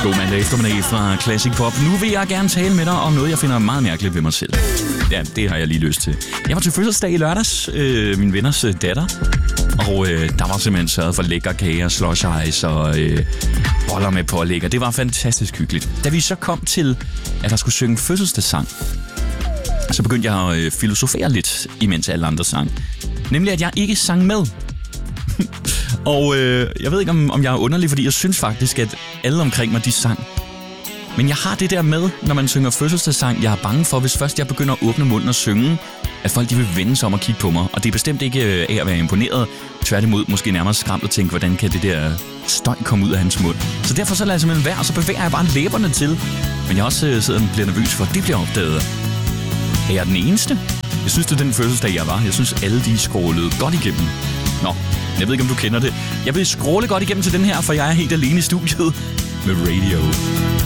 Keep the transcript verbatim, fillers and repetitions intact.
God mandag eftermiddag fra Classic Pop. Nu vil jeg gerne tale med dig om noget, jeg finder meget mærkeligt ved mig selv. Ja, det har jeg lige lyst til. Jeg var til fødselsdag i lørdags, øh, min venners øh, datter. Og øh, der var simpelthen sørget for lækker kager, slush ice og øh, boller med pålæg. Det var fantastisk hyggeligt. Da vi så kom til, at der skulle synge fødselsdagssang, så begyndte jeg at øh, filosofere lidt, imens alle andre sang. Nemlig, at jeg ikke sang med. Og øh, jeg ved ikke, om, om jeg er underlig, fordi jeg synes faktisk, at alle omkring mig, de sang. Men jeg har det der med, når man synger fødselsdagssang, jeg er bange for, hvis først jeg begynder at åbne munden og synge, at folk de vil vende sig om og kigge på mig. Og det er bestemt ikke øh, af at være imponeret. Tværtimod måske nærmere skræmt at tænke, hvordan kan det der støj komme ud af hans mund. Så derfor så lader jeg simpelthen være, og så bevæger jeg bare læberne til. Men jeg også øh, sidder og bliver nervøs for, at det bliver opdaget. Er jeg den eneste? Jeg synes, det er den fødselsdag, jeg var. Jeg synes, alle de skrålede godt igennem. Nå, jeg ved ikke, om du kender det. Jeg vil skråle godt igennem til den her, for jeg er helt alene i studiet med Radio.